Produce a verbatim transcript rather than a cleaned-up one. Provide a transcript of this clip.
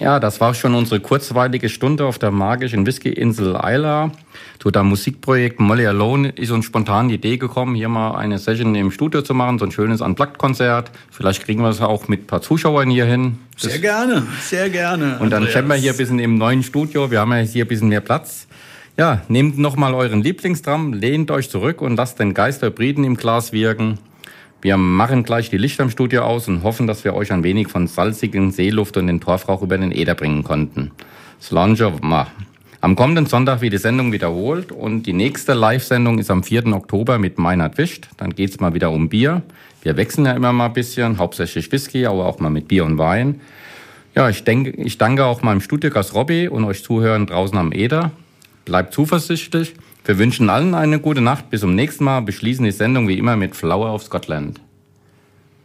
Ja, das war schon unsere kurzweilige Stunde auf der magischen Whisky-Insel Islay. Durch das Musikprojekt Molly Alone ist uns spontan die Idee gekommen, hier mal eine Session im Studio zu machen, so ein schönes Unplugged-Konzert. Vielleicht kriegen wir es auch mit ein paar Zuschauern hier hin. Das sehr gerne, sehr gerne. Und dann stellen wir hier ein bisschen im neuen Studio, wir haben ja hier ein bisschen mehr Platz. Ja, nehmt nochmal euren Lieblingstram, lehnt euch zurück und lasst den Geist der Briten im Glas wirken. Wir machen gleich die Lichter im Studio aus und hoffen, dass wir euch ein wenig von salzigen Seeluft und den Torfrauch über den Äther bringen konnten. Solange mal. Am kommenden Sonntag wird die Sendung wiederholt und die nächste Live-Sendung ist am vierten Oktober mit Meinhard Wischt. Dann geht's mal wieder um Bier. Wir wechseln ja immer mal ein bisschen, hauptsächlich Whisky, aber auch mal mit Bier und Wein. Ja, ich denke, ich danke auch meinem Studiogast Robby und euch Zuhörern draußen am Äther. Bleibt zuversichtlich. Wir wünschen allen eine gute Nacht. Bis zum nächsten Mal. Beschließen die Sendung wie immer mit Flower of Scotland.